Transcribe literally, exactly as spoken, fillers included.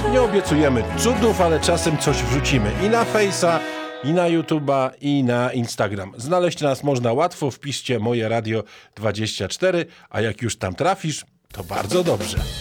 Nie obiecujemy cudów, ale czasem coś wrzucimy i na Face'a, i na YouTube'a, i na Instagram. Znaleźć nas można łatwo, wpiszcie Moje Radio dwadzieścia cztery, a jak już tam trafisz, to bardzo dobrze.